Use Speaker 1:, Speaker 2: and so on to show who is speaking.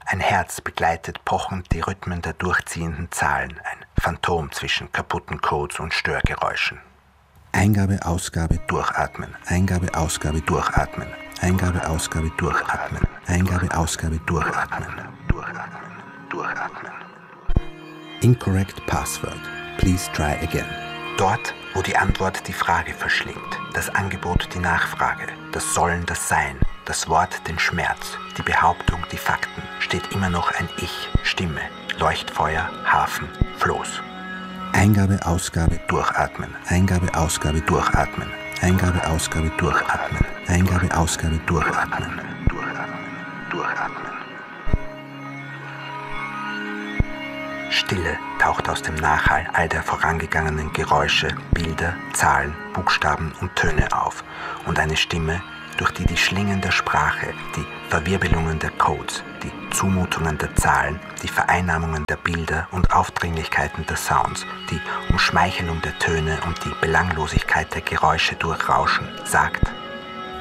Speaker 1: Ein Herz begleitet pochend die Rhythmen der durchziehenden Zahlen, ein Phantom zwischen kaputten Codes und Störgeräuschen. Eingabe, Ausgabe, durchatmen. Eingabe, Ausgabe, durchatmen. Eingabe, Ausgabe, durchatmen. Eingabe, Ausgabe, durchatmen. Durchatmen. Durchatmen. Incorrect password. Please try again. Dort, wo die Antwort die Frage verschlingt, das Angebot die Nachfrage, das Sollen das Sein, das Wort den Schmerz, die Behauptung die Fakten, steht immer noch ein Ich, Stimme, Leuchtfeuer, Hafen, Floß. Eingabe, Ausgabe, durchatmen. Eingabe, Ausgabe, durchatmen. Eingabe, Ausgabe, durchatmen. Eingabe, Ausgabe, durchatmen. Durchatmen. Durchatmen. Stille taucht aus dem Nachhall all der vorangegangenen Geräusche, Bilder, Zahlen, Buchstaben und Töne auf und eine Stimme, durch die die Schlingen der Sprache, die Verwirbelungen der Codes, die Zumutungen der Zahlen, die Vereinnahmungen der Bilder und Aufdringlichkeiten der Sounds, die Umschmeichelung der Töne und die Belanglosigkeit der Geräusche durchrauschen, sagt: